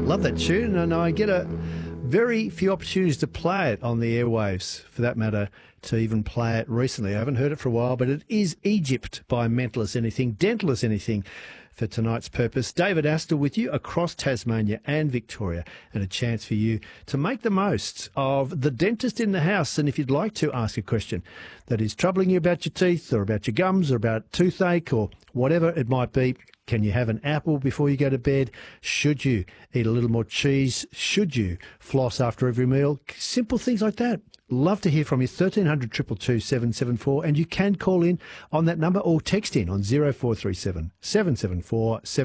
Love that tune, and I get a very few opportunities to play it on the airwaves, for that matter, to even play it recently. I haven't heard it for a while, but it is Egypt by Mental as Anything, Dental as Anything for tonight's purpose. David Astor with you across Tasmania and Victoria, and a chance for you to make the most of the dentist in the house. And if you'd like to ask a question that is troubling you about your teeth or about your gums or about toothache or whatever it might be, can you have an apple before you go to bed? Should you eat a little more cheese? Should you floss after every meal? Simple things like that. Love to hear from you. 1300 222 774, and you can call in on that number or text in on 0437 774 774.